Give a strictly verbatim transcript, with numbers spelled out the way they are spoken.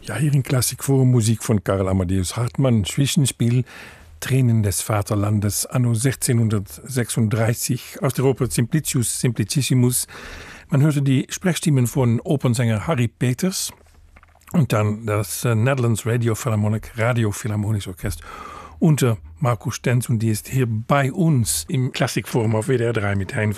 Ja, hier in Klassikforum Musik von Karl Amadeus Hartmann, Zwischenspiel Tränen des Vaterlandes, anno sechzehnhundertsechsunddreißig, aus der Oper Simplicius Simplicissimus. Man hörte die Sprechstimmen von Opernsänger Harry Peters und dann das Netherlands Radio Philharmonic Radio Philharmonisches Orchester unter Marco Stenz, und die ist hier bei uns im Klassikforum auf W D R drei mit Hein